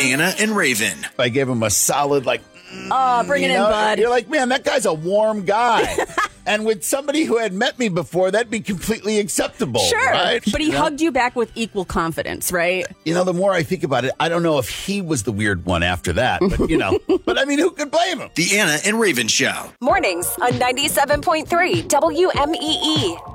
Anna and Raven. I gave him a solid, like, bring it in, bud. You're like, man, that guy's a warm guy. And with somebody who had met me before, that'd be completely acceptable. Sure. Right? But he hugged you back with equal confidence, right? The more I think about it, I don't know if he was the weird one after that. But, but I mean, who could blame him? The Anna and Raven Show. Mornings on 97.3 WMEE.